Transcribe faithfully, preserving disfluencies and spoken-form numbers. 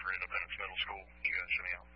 for Independence Middle School. You guys send me out.